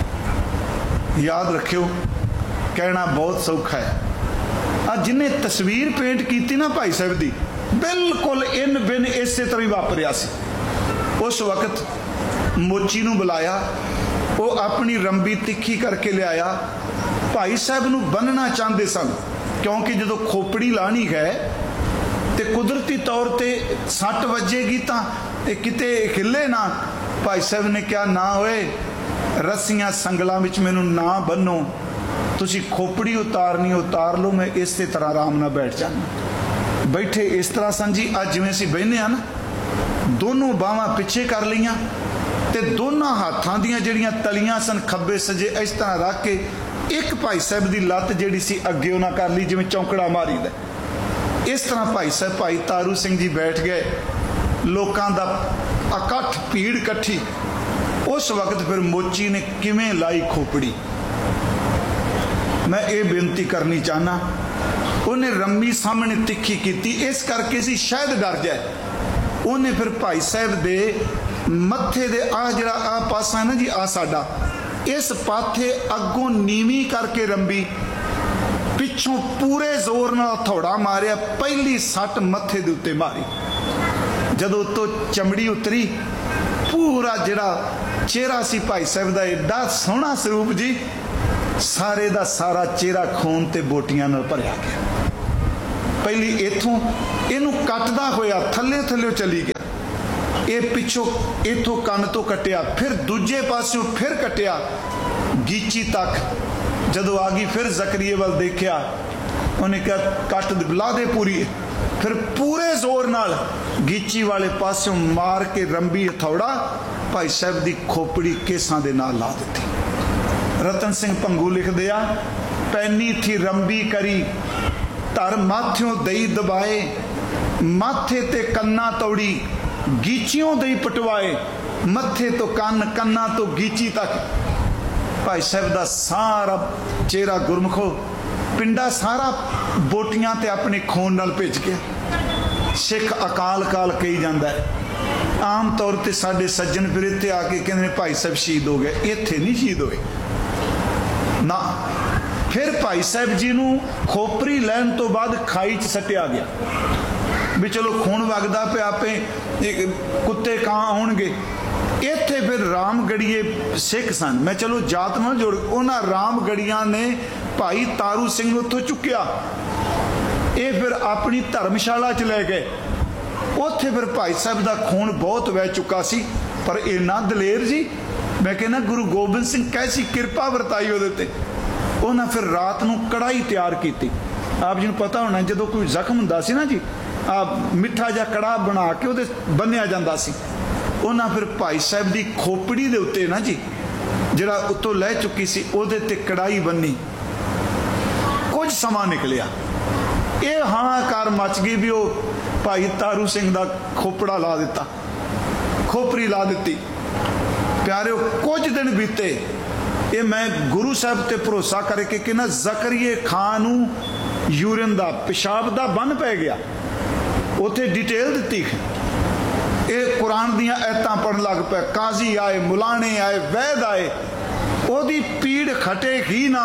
याद रखियो, कहना बहुत सौखा है। आ जिन्हें तस्वीर पेंट की ना भाई साहब की, बिल्कुल इन बिन इसे तरह ही वापरिया सी। उस वक्त मोची नूं बुलाया, वो अपनी रंबी तिखी करके लिया। भाई साहब नूं बन्नना चाहते सन, क्योंकि जो खोपड़ी लानी है तो कुदरती तौर पर सट वजेगी तो किते हिले ना। भाई साहब ने क्या ना होए, रस्सियां संगलों में मैनू ना बनो, तुसी खोपड़ी उतारनी उतार लो, मैं इस तरह आराम ना बैठ जाना। बैठे इस तरह सन जी। अज जिवें असीं बहने आ ना, दोनों बाहां पिछे कर लियां ते दोनों हाथां दियां जिहड़ियां तलियां सन खब्बे सजे इस तरह रख के एक भाई साहब की लत्त जिहड़ी सी अगे उन्हां कर ली, जिवें चौंकड़ा मारीदा। इस तरह भाई साहब भाई तारू सिंह जी बैठ गए, लोकां दा इकट्ठ भीड़ इकट्ठी। उस वक्त फिर मोची ने किवें लाई खोपड़ी, मैं ये बेनती करनी चाहना। उन्हें रम्मी सामने तिखी की, इस करके सी शायद डर जाए। उन्हें फिर भाई साहब दे मत्थे दे आ जरा आ पासा ना जी, आ साडा इस पाथे अगों नीवी करके रंबी, पिछों पूरे जोर नाल हथौड़ा मारिया, पहली सट मत्थे दे उत्ते मारी। जदों तो चमड़ी उतरी पूरा जिहड़ा चेहरा सी भाई साहब दा एडा सोहना स्वरूप जी, सारे दा सारा चेहरा खून ते बोटियां नाल भरिया गया। पहली इथों इनू कटदा होया थल्ले थल्ले चली गया, ये पिछों इथों कन तो कटिया, फिर दूजे पासों फिर कटिया गीची तक। जदों आ गई फिर जकरिया वाल देखिया, उन्हें कहा कट ला दे पूरी, फिर पूरे जोर नाल गीची वाले पासों मार के रंबी हथौड़ा भाई साहब की खोपड़ी केसां दे नाल ला दी। रतन सिंह भंगू लिख दिया, पैनी थी रंबी करी धर माथ्यों दई दबाए, माथे ते कन्ना तोड़ी गीचियों दई पटवाए, मथे तो कन कन्ना तो गीची तक। भाई साहब का सारा चेहरा गुरमुखो पिंडा सारा बोटियां ते अपने खून नाल भिज गया। सिख अकाल काल कही जाता है। आम तौर पर साडे सज्जन फिर इत्थे आके कहते भाई साहब शहीद हो गए, इत्थे नहीं शहीद होए ना। फिर भाई साहब जी नूं खोपरी लैन तो बाद खाई च सट्टिया गया भी चलो खून वगदा पे आपे कुत्ते कां आउणगे। इत्थे फिर रामगढ़ीए सिख सन, मैं चलो जात नाल जोड़, उन्हां रामगढ़ियां ने भाई तारू सिंह नूं उत्थों चुक्या, ये फिर अपनी धर्मशाला च लै गए। उत्थे फिर भाई साहब का खून बहुत वह चुका सी, पर इन्ना दलेर जी, मैं कहना गुरु गोबिंद सिंह कैसी किरपा वरताई उहदे ते। उन्हें फिर रात नूं कड़ाही तैयार की। आप जी नूं पता होना जो कोई जख्म हुंदा सी ना जी, आ मिठा जिहा कड़ाह बना के उहदे बन्निया जांदा सी। उन्हें फिर भाई साहब की खोपड़ी दे उत्ते ना जी जिहड़ा उत्तों लह चुकी सी, उहदे ते कड़ाही बन्नी। कुछ समा निकलिया, ये हाहाकार मच गई भी वो भाई तारू सिंह का खोपड़ा ला दिता, खोपरी ला दी। प्यारे कुछ दिन बीते, ये मैं गुरु साहब ते भरोसा करके कि ना जकरिए खान नूं यूरिन का पेशाब का बन पै गया, उत्थे डिटेल दी। ये कुरान दियां ऐतां पढ़न लग पे, काजी आए, मुलाने आए, वैद आए, ओदी पीड़ खटे ही ना।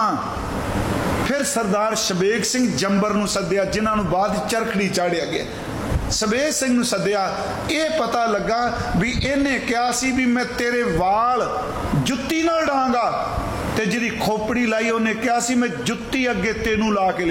फिर सरदार शबेग सिंह जंबर नूं सद्दिया, जिन्हां नूं बाद चरखड़ी चाढ़िया गया। शबेग सिंह नूं सद्दिया, ये पता लगा भी इन्हें कहा सी भी मैं तेरे वाल जुत्ती नाल डांगा, ते जिहदी खोपड़ी लाई उन्हें कहा सी मैं जुत्ती अगे तेनू ला के ले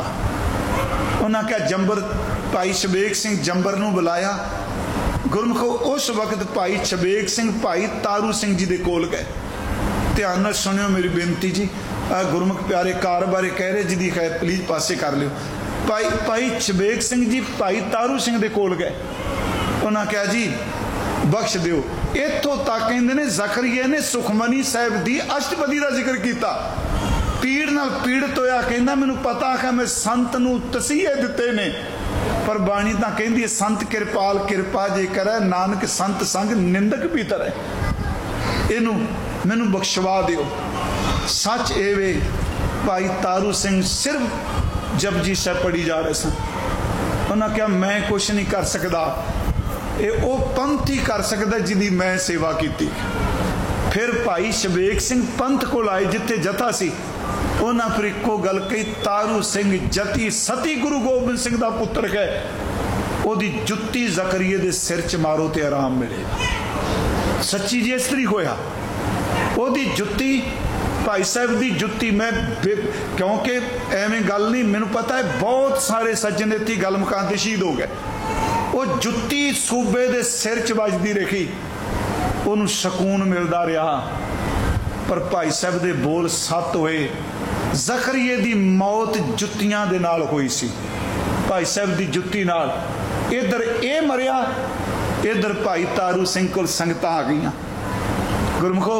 जावांगा। उन्हें कहा जंबर, भाई शबेग सिंह जंबर नूं बुलाया। गुरमुखो उस वक्त भाई शबेग सिंह भाई तारू सिंह जी दे कोल गए। ध्यान नाल सुनियो मेरी बेनती जी, आ गुरमुख प्यारे कार बारे कह रहे जिहदी खैर प्लीज पासे कर लियो। भाई भाई शबेग सिंह जी भाई तारू सिंह दे कोल गए। उन्हें कहा जी बख्श दिओ। इत्थों तक कहंदे ने जकरिया ने सुखमनी साहब दी अष्टपदी का जिक्र किया। पीड़ नाल पीड़ित होया कहंदा मैनूं पता है मैं संत नूं तसीहे दिते ने, पर बाणी तां कहंदी है संत किरपाल किरपा जे करे, नानक संत संग निंदक भी तरे। इनू मैनू बख्शवा दिओ। सच एवे भाई तारू सिंह सिर्फ जपजी साहब पढ़ी जा रहे सन। उन्हें कहा मैं कुछ नहीं कर सकता, ये वो पंथ ही कर सकता जिहदी मैं सेवा की। फिर भाई शबेग सिंह पंथ को आए जिथे जथा सी। उन्हें फिर एको गल कही, तारू सिंह जती सती गुरु गोबिंद सिंह का पुत्र है, ओदी जुत्ती जकरिए दे सिर च मारो तो आराम मिलेगा। सच्ची जी इस तरी होया। ओदी जुत्ती भाई साहब की जुत्ती, मैं क्योंकि एवं गल नहीं, मैनू पता है बहुत सारे सज्जन इत्थे गल मुकान ते शहीद हो गए। वो जुत्ती सूबे दे सिर च वजदी रही, उन्होंने सकून मिलता रहा। पर भाई साहब दे बोल सत होए। जकरिए दी मौत जुत्तियां दे नाल होई सी, भाई साहब दी जुत्ती नाल। इधर ये मरिया, इधर भाई तारू सिंह कोल संगतां आ गईयां। गुरमुखो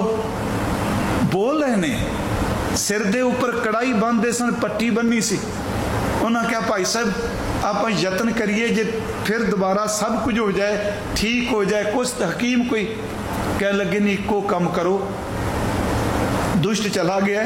बोल रहे ने, सिर दे उपर कड़ाई बंदे सन, पट्टी बन्नी सी। उन्होंने कहा भाई साहब आप यत्न करिए जे फिर दोबारा सब कुछ हो जाए, ठीक हो जाए। कुछ हकीम कोई कह लगे नहीं, इको कम करो, दुष्ट चला गया,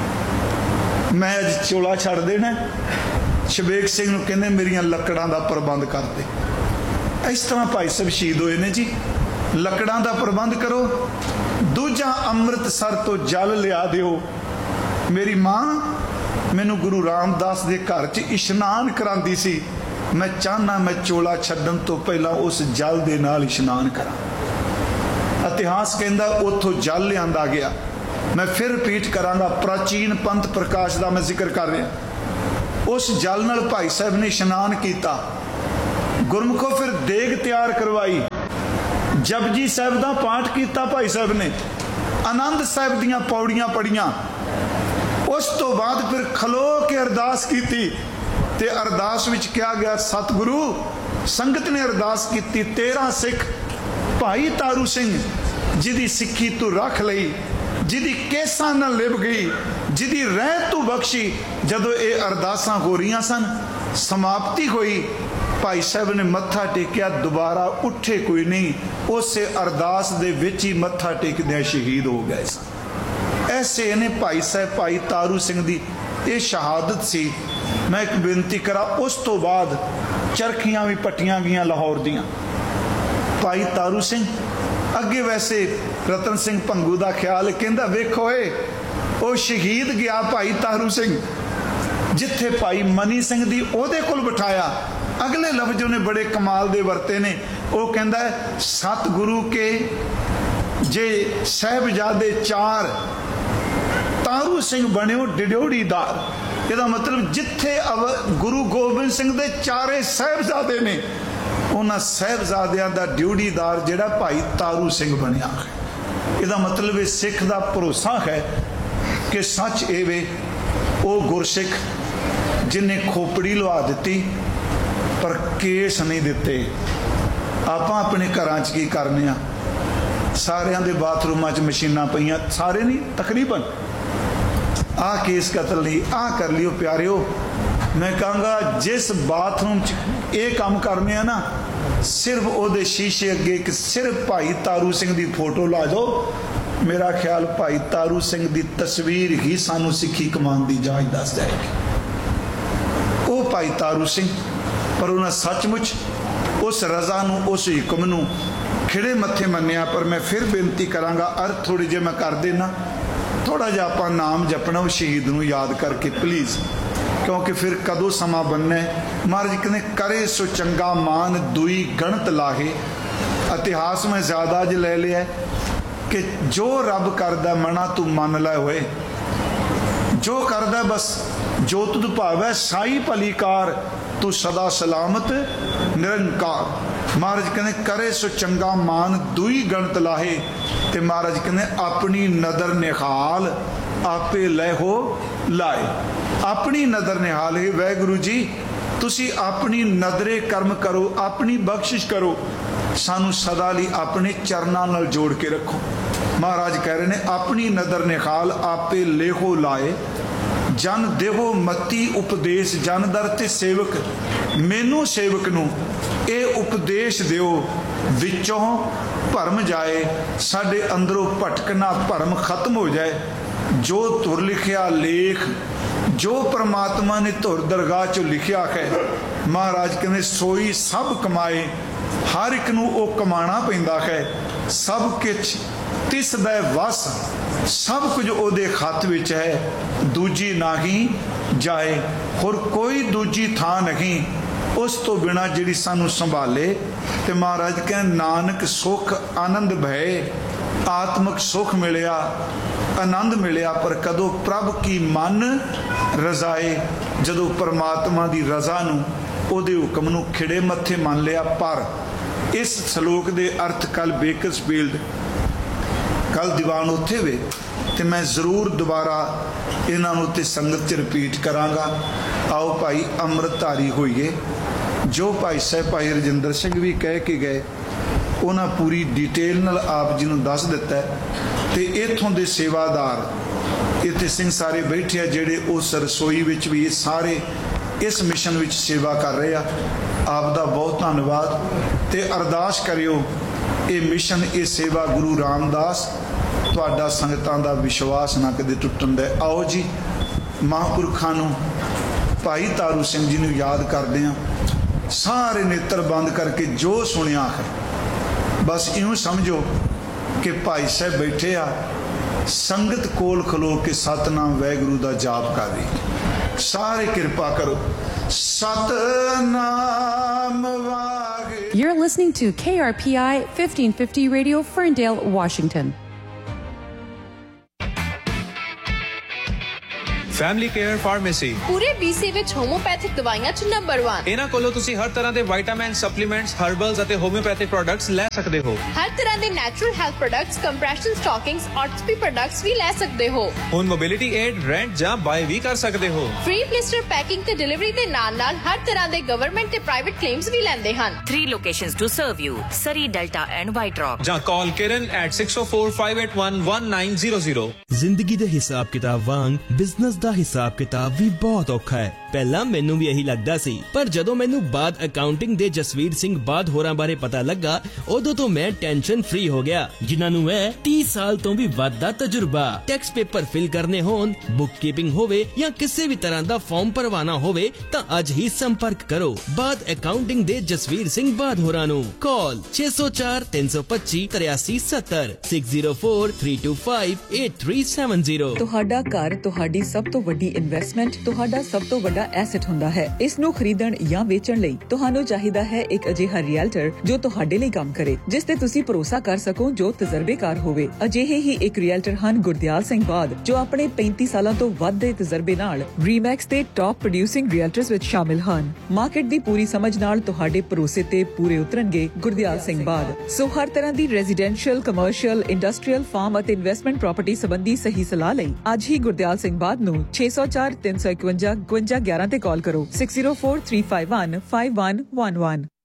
मैं अज चोला छड़ देना। शबेग सिंह नूं कहंदे मेरियां लकड़ां दा प्रबंध कर दे। इस तरह भाई साहब शहीद होए ने जी। लकड़ां दा प्रबंध करो, दूजा अमृतसर तो जल लिया दिओ। मेरी मां मैनू गुरु रामदास दे घर च इशनान करांदी सी, मैं चाहना मैं चोला छड्डण तो पहला उस जल दे नाल इशनान करा। इतिहास कहता उतों जल लिया गया। मैं फिर रिपीट करांगा, प्राचीन पंथ प्रकाश का मैं जिक्र कर रहा। उस जल नाल भाई साहब ने इशनान किया, गुरमुखों फिर देग तैयार करवाई, जपजी साहब का पाठ किया भाई साहब ने, आनंद साहब दियां पौड़ियां पढ़ियां। उस तो बाद फिर खलो के अरदास की ते अरदास विच क्या गया, सतगुरु संगत ने अरदास की, तेरह सिख भाई तारू सिंह जिदी सिक्खी तू रख लई, जिदी केसां नाल लिप गई, जिदी रह तू बख्शी। जदों ये अरदासां हो रही सन, समाप्ति हुई, भाई साहब ने मत्था टेकिया, दोबारा उठे कोई नहीं, उस अरदास दे विच ही मत्था टेकदे शहीद हो गए सन। ऐसे ने भाई साहब भाई तारू सिंह दी ये शहादत सी। मैं एक बेनती करा, उस तो बाद चरखियां भी पट्टियां गईयां लाहौर दियां। भाई तारू सिंह अगे वैसे रतन सिंह भंगू का ख्याल कहता, वेखो वो शहीद गया भाई तारू सिंह, जिथे भाई मनी सिंह दी ओहदे कोल बिठाया। अगले लफ्ज ने बड़े कमाल दे वरते ने, वो कहता है सतगुरु के जे साहबजादे चार, तारू सिंह बने डिड्योड़ीदार। ਇਹਦਾ मतलब जिथे गुरु गोबिंद सिंह दे चारे साहबजादे ने, उन्हां साहबजादियां दा ड्यूटीदार जिहड़ा भाई तारू सिंह बनिया है। ਇਹਦਾ मतलब सिख दा भरोसा है कि सच ਇਹ ਵੇ ਉਹ गुरसिख जिन्हें खोपड़ी लवा दी पर केस नहीं दिते। आपां अपने घरां च की करने आ, सारियां दे बाथरूमां च मशीनां पईयां, सारे नहीं तकरीबन, आ केस कतल नहीं, आ कर लियो प्यारिओ। मैं कहूँगा जिस बाथरूम च ये काम करने आ ना, सिर्फ ओदे शीशे अगे कि सिर्फ भाई तारू सिंह दी फोटो ला जाओ, मेरा ख्याल भाई तारू सिंह दी तस्वीर ही सानू सिक्खी कमान दी जाच दस जाएगी। वो भाई तारू सिंह, पर उन्हें सचमुच उस रजा नू, उस हुक्म नू खिड़े मत्थे मन्निया। पर मैं फिर बेनती करांगा, अर्थ थोड़ी जे मैं कर देना, थोड़ा जिहा आपां नाम जपना उस शहीद नू याद करके प्लीज़, क्योंकि फिर कदों समा बनना है। महाराज कहते करे सो चंगा मान दुई गणत लाहे। इतिहास में ज़्यादा अज ले लिया कि जो रब करदा मना तू मन लै होए, जो करदा बस जो तुद भावै साई भलीकार, तू सदा सलामत निरंकार। महाराज कहते करे सो चंगा मान दुई गणत लाहे, ते महाराज कहते अपनी नदर निहाल आपे लै हो लाए। अपनी नदर निहाल है वाहिगुरू जी, तुसी अपनी नदरे कर्म करो, अपनी बख्शिश करो, सानू सदा लई अपने चरनां नाल जोड़ के रखो। महाराज कह रहे ने अपनी नदर निहाल आपे लेहो लाए, जन देहो मती उपदेश जन दर ते सेवक, मैनू सेवक नू ये उपदेश दिओ विचों भरम जाए, साडे अंदरों भटकना भरम खत्म हो जाए। जो तुर लिखिया लेख, जो परमात्मा ने तुर दरगाह चो लिखिया है, महाराज कहते सोई सब कमाए, हर एक नू ओ कमाना पैंदा है। सब किछ तिस दै वस, सब कुछ ओदे खत विच है, दूजी नाही जाए, होर कोई दूजी थां नहीं उस तो बिना जिहड़ी सानू संभाले। ते महाराज कहते नानक सुख आनंद भय, आत्मक सुख मिलिया, आनंद मिलिया, पर कदों प्रभ की मन रजाए, जदों परमात्मा की रजा नू ओदे हुक्म नू खिड़े मत्थे मान लिया। पर इस सलोक दे अर्थ कल बेकरसफील्ड, कल दीवान उत्थे वे, ते मैं जरूर दोबारा इन्हां नू ते संगत च रिपीट करांगा। आओ भाई अमृतधारी होइए, जो भाई साहब भाई रजिंदर सिंह भी कह के गए, उन्हें पूरी डिटेल नाल आप जी नूं दस दिता है। ते इत्थों दे सेवादार इत्थे सिंह सारे बैठे हैं, जिहड़े उस रसोई विच भी सारे इस मिशन विच सेवा कर रहे आ। आप दा बहुत धन्नवाद, ते अरदास करियो ये मिशन ये सेवा गुरु रामदास तुहाडा संगतां दा विश्वास ना कदे टुटण दे। आओ जी महापुरखां नूं भाई तारू सिंह जी नूं याद करदे आ, सारे नेत्र बंद करके जो सुनिया है बस इऊं समझो कि भाई साहब बैठे आ, संगत कोल खलो के सतनाम वाहिगुरू दा जाप कर रही। सारे कृपा करो, Satnam Waheguru. You're listening to K R P I fifteen fifty Radio, Ferndale, Washington. Family care pharmacy ਪੂਰੇ B C ਵਿੱਚ ਹੋਮੋਪੈਥਿਕ ਦਵਾਈਆਂ ਚ ਨੰਬਰ ਇੱਕ। ਇਹਨਾਂ ਕੋਲੋਂ ਤੁਸੀਂ ਹਰ ਤਰ੍ਹਾਂ ਦੇ ਵਿਟਾਮਿਨ, ਸਪਲੀਮੈਂਟਸ, ਹਰਬਲਸ ਅਤੇ ਹੋਮਿਓਪੈਥਿਕ ਪ੍ਰੋਡਕਟਸ ਲੈ ਸਕਦੇ ਹੋ। ਹਰ ਤਰ੍ਹਾਂ ਦੇ natural health products, compression ਸਟਾਕਿੰਗਸ, ਆਰਥੋਪੀ products ਵੀ ਲੈ ਸਕਦੇ ਹੋ। ਹੁਣ ਮੋਬਿਲਿਟੀ ਏਡ, ਰੈਂਟ ਜਾਂ ਬਾਏ ਵੀ ਕਰ ਸਕਦੇ ਹੋ। ਫ੍ਰੀ ਬਲਿਸਟਰ ਪੈਕਿੰਗ ਤੇ ਡਿਲੀਵਰੀ ਦੇ ਨਾਲ ਨਾਲ ਹਰ ਤਰ੍ਹਾਂ ਦੇ ਗਵਰਨਮੈਂਟ ਤੇ ਪ੍ਰਾਈਵੇਟ ਕਲੇਮਸ ਵੀ ਲੈਂਦੇ ਹਨ। Three locations to serve you: Surrey, Delta and White Rock. ਜਾਂ ਕਾਲ ਕਿਰਨ at six oh four, five eight one, one nine zero zero। ਜ਼ਿੰਦਗੀ ਦੇ ਹਿਸਾਬ ਕਿਤਾਬ ਵਾਂਗ ਬਿਜ਼ਨਸ ਦਾ ਹਿਸਾਬ ਕਿਤਾਬ ਵੀ ਬਹੁਤ ਔਖਾ ਹੈ। ਪਹਿਲਾਂ ਮੈਨੂੰ ਵੀ ਇਹੀ ਲੱਗਦਾ ਸੀ, ਪਰ ਜਦੋਂ ਮੈਨੂੰ ਬਾਦ ਅਕਾਊਂਟਿੰਗ ਦੇ ਜਸਵੀਰ ਸਿੰਘ ਬਾਦ ਹੋਰਾਂ ਬਾਰੇ ਪਤਾ ਲੱਗਾ, ਉਦੋਂ ਤੋਂ ਮੈਂ ਟੈਨਸ਼ਨ ਫ੍ਰੀ ਹੋ ਗਿਆ, ਜਿਨ੍ਹਾਂ ਨੂੰ ਹੈ ਤੀਹ ਸਾਲ ਤੋਂ ਵੀ ਵੱਧ ਦਾ ਤਜਰਬਾ। ਟੈਕਸ ਪੇਪਰ ਫਿਲ ਕਰਨੇ ਹੋਣ, ਬੁੱਕ ਕੀਪਿੰਗ ਹੋਵੇ ਜਾਂ ਕਿਸੇ ਵੀ ਤਰ੍ਹਾਂ ਦਾ ਫਾਰਮ ਭਰਵਾਨਾ ਹੋਵੇ ਤਾਂ ਅੱਜ ਹੀ ਸੰਪਰਕ ਕਰੋ ਬਾਦ ਅਕਾਊਂਟਿੰਗ ਦੇ ਜਸਵੀਰ ਸਿੰਘ ਬਾਦ ਹੋਰਾਂ ਨੂੰ। ਕਾਲ ਛੇ ਸੌ ਚਾਰ, ਤਿੰਨ ਸੌ ਪੱਚੀ, ਤਰਿਆਸੀ ਸੱਤਰ, six zero four, three two five, eight three seven zero. ਤੁਹਾਡਾ ਘਰ ਤੁਹਾਡੀ ਸਭ ਤੋਂ ਵੱਡੀ ਇਨਵੈਸਟਮੈਂਟ, ਤੁਹਾਡਾ ਸਭ ਤੋਂ ਵੱਡਾ ਐਸੈਟ ਹੁੰਦਾ ਹੈ। ਇਸ ਨੂੰ ਖਰੀਦਣ ਜਾਂ ਵੇਚਣ ਲਈ ਤੁਹਾਨੂੰ ਚਾਹੀਦਾ ਹੈ ਇੱਕ ਅਜਿਹਾ ਰੀਅਲਟਰ ਜੋ ਤੁਹਾਡੇ ਲਈ ਕੰਮ ਕਰੇ, ਜਿਸ ਤੇ ਤੁਸੀਂ ਭਰੋਸਾ ਕਰ ਸਕੋ, ਜੋ ਤਜਰਬੇਕਾਰ ਹੋਵੇ। ਅਜਿਹੇ ਹੀ ਇੱਕ ਰੀਅਲਟਰ ਹਨ ਗੁਰਦਿਆਲ ਸਿੰਘ ਬਾਦ, ਜੋ ਆਪਣੇ ਪੈਂਤੀ ਸਾਲਾਂ ਤੋਂ ਵੱਧ ਦੇ ਤਜਰਬੇ ਨਾਲ ਰੀਮੈਕਸ ਦੇ ਟਾਪ ਪ੍ਰੋਡਿਊਸਿੰਗ ਰੀਅਲਟਰਸ ਵਿੱਚ ਸ਼ਾਮਿਲ ਹਨ। ਮਾਰਕੀਟ ਦੀ ਪੂਰੀ ਸਮਝ ਨਾਲ ਤੁਹਾਡੇ ਭਰੋਸੇ ਤੇ ਪੂਰੇ ਉਤਰਨਗੇ ਗੁਰਦਿਆਲ ਸਿੰਘ ਬਾਦ। ਸੋ ਹਰ ਤਰ੍ਹਾਂ ਦੀ ਰੈਜ਼ੀਡੈਂਸ਼ੀਅਲ, ਕਮਰਸ਼ੀਅਲ, ਇੰਡਸਟਰੀਅਲ, ਫਾਰਮ ਅਤੇ ਇਨਵੈਸਟਮੈਂਟ ਪ੍ਰਾਪਰਟੀ ਸੰਬੰਧੀ ਸਹੀ ਸਲਾਹ ਲਈ ਅੱਜ ਹੀ ਗੁਰਦਿਆਲ ਸਿੰਘ ਬਾਦ ਨੂੰ ਛੇ ਸੌ ਚਾਰ, ਤਿੰਨ ਸੌ ਇਕਵੰਜਾ, ਇਕਵੰਜਾ ਗਿਆਰਾਂ ਤੇ ਕਾਲ ਕਰੋ। Six zero four, three five one, five one one one.